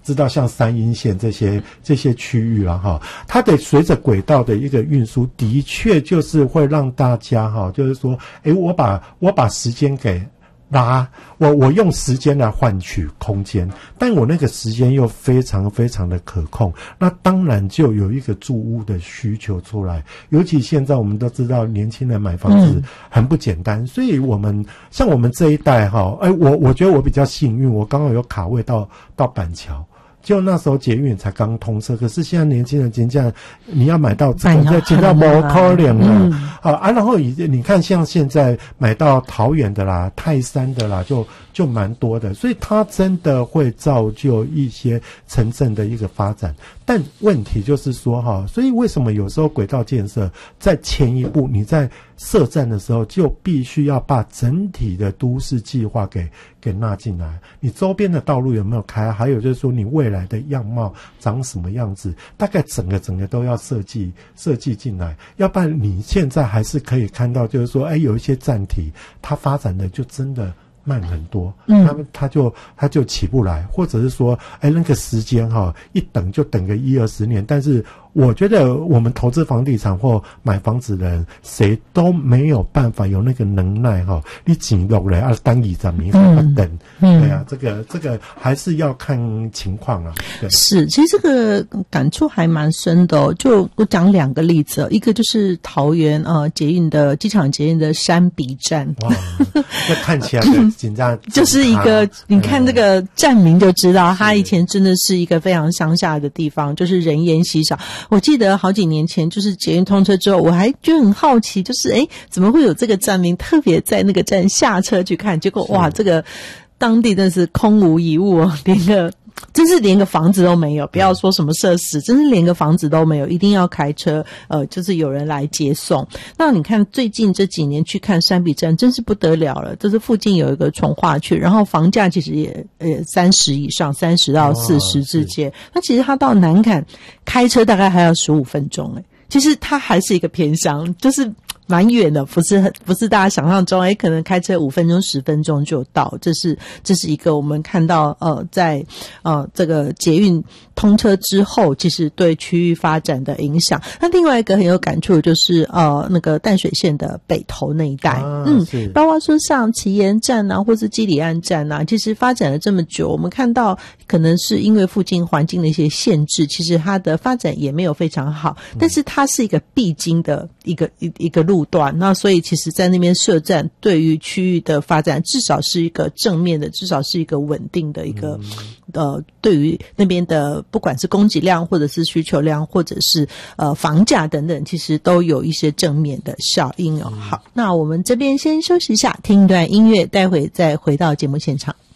知道像三鶯线这些区域啦哈，它得随着轨道的一个运输，的确就是会让大家哈，就是说，我把时间给我用时间来换取空间，但我那个时间又非常非常的可控，那当然就有一个住屋的需求出来。尤其现在我们都知道年轻人买房子很不简单，所以像我们这一代哈，我觉得我比较幸运，我刚好有卡位到板桥。就那时候捷运才刚通车，可是现在年轻人真正你要买到这个就到不可能了然后你看像现在买到桃园的啦、泰山的啦，就蛮多的，所以它真的会造就一些城镇的一个发展。但问题就是说所以为什么有时候轨道建设在前一步你在设站的时候就必须要把整体的都市计划给纳进来，你周边的道路有没有开，还有就是说你未来的样貌长什么样子，大概整个都要设计进来，要不然你现在还是可以看到就是说有一些站体它发展的就真的慢很多，他就起不来，或者是说那个时间一等就等个10-20年，但是我觉得我们投资房地产或买房子的人谁都没有办法有那个能耐你紧落来单20年不等对啊，这个还是要看情况啊。对， 是，其实这个感触还蛮深的就我讲2个例子一个就是桃园机场捷运的山比站， 哇，那看起来紧张就是一个你看这个站名就知道它以前真的是一个非常乡下的地方，就是人烟稀少。我记得好几年前就是捷运通车之后，我还觉得很好奇，就是怎么会有这个站名，特别在那个站下车去看，结果哇，这个当地真的是空无一物真是连个房子都没有，不要说什么设施，真是连个房子都没有，一定要开车就是有人来接送。那你看最近这几年去看山比站真是不得了了，这是附近有一个重划区，然后房价其实也30以上，30到40之间。那其实它到南崁开车大概还要15分钟其实它还是一个偏乡，就是蛮远的，不是大家想象中可能开车5分钟10分钟就到。这是一个我们看到在这个捷运通车之后其实对区域发展的影响。那另外一个很有感触的就是那个淡水线的北投那一带包括说像旗岩站或是基里岸站其实发展了这么久，我们看到可能是因为附近环境的一些限制，其实它的发展也没有非常好，但是它是一个必经的一个路段，那所以其实在那边设站对于区域的发展至少是一个正面的，至少是一个稳定的一个对于那边的不管是供给量或者是需求量或者是房价等等，其实都有一些正面的效应好，那我们这边先休息一下，听一段音乐，待会再回到节目现场。